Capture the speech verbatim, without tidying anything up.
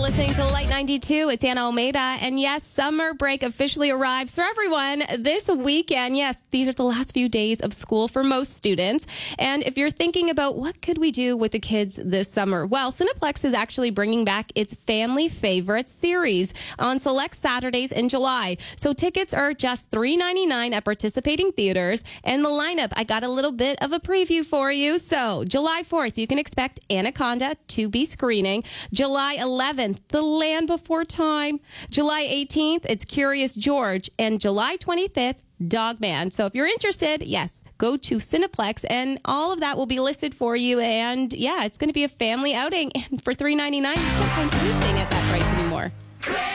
listening to Light ninety-two. It's Anna Almeida. And yes, summer break officially arrives for everyone this weekend. Yes, these are the last few days of school for most students. And if you're thinking about what could we do with the kids this summer, well, Cineplex is actually bringing back its Family Favorites series on select Saturdays in July. So tickets are just three dollars and ninety-nine cents at participating theaters. And the lineup, I got a little bit of a preview for you. So July fourth, you can expect Anaconda to be screening. July eleventh, The Land Before Time. July eighteenth, it's Curious George. And July twenty-fifth, Dogman. So if you're interested, yes, go to Cineplex and all of that will be listed for you. And yeah, it's going to be a family outing. And for three dollars and ninety-nine cents, you can't find anything at that price anymore.